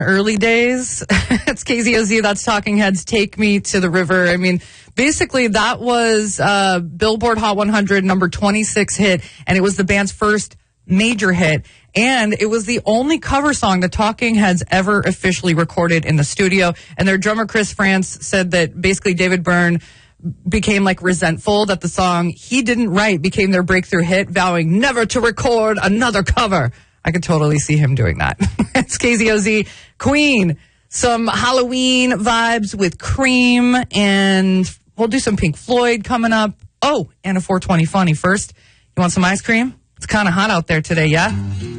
Early days. It's KZOZ. That's Talking Heads. Take Me to the River. I mean, basically that was Billboard Hot 100 number 26 hit, and it was the band's first major hit. And it was the only cover song the Talking Heads ever officially recorded in the studio. And their drummer Chris France said that basically David Byrne became like resentful that the song he didn't write became their breakthrough hit, vowing never to record another cover. I could totally see him doing that. It's KZOZ. Queen. Some Halloween vibes with Cream, and we'll do some Pink Floyd coming up. Oh, and a 420 funny first. You want some ice cream? It's kind of hot out there today, yeah?